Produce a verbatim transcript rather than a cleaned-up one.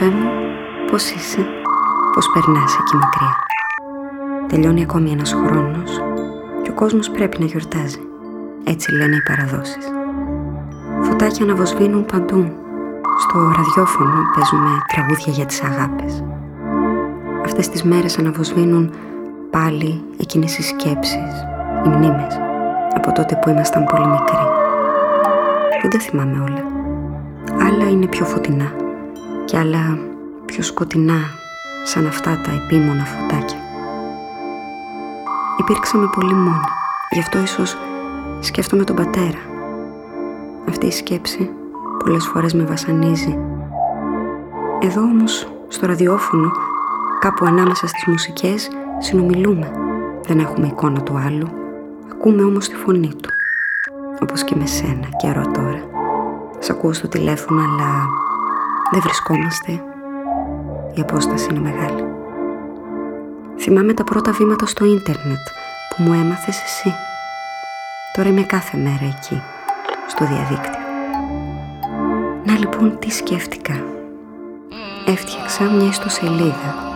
αδελφέ μου, πώς είσαι, πώς περνάς εκεί μακριά? Τελειώνει ακόμη ένας χρόνος και ο κόσμος πρέπει να γιορτάζει. Έτσι λένε οι παραδόσεις. Φωτάκια αναβοσβήνουν παντού. Στο ραδιόφωνο παίζουμε τραγούδια για τις αγάπες. Αυτές τις μέρες αναβοσβήνουν πάλι εκείνες οι σκέψεις, οι μνήμες, από τότε που ήμασταν πολύ μικροί. Δεν τα θυμάμαι όλα. Άλλα είναι πιο φωτεινά και άλλα πιο σκοτεινά, σαν αυτά τα επίμονα φωτάκια. Υπήρξαμε πολύ μόνοι, γι' αυτό ίσως σκέφτομαι τον πατέρα. Αυτή η σκέψη πολλές φορές με βασανίζει. Εδώ όμως, στο ραδιόφωνο, κάπου ανάμεσα στις μουσικές, συνομιλούμε. Δεν έχουμε εικόνα του άλλου, ακούμε όμως τη φωνή του. Όπως και με σένα, καιρό τώρα. Σ' ακούω στο τηλέφωνο, αλλά δεν βρισκόμαστε. Η απόσταση είναι μεγάλη. Θυμάμαι τα πρώτα βήματα στο ίντερνετ που μου έμαθες εσύ. Τώρα είμαι κάθε μέρα εκεί, στο διαδίκτυο. Να λοιπόν τι σκέφτηκα. Έφτιαξα μια ιστοσελίδα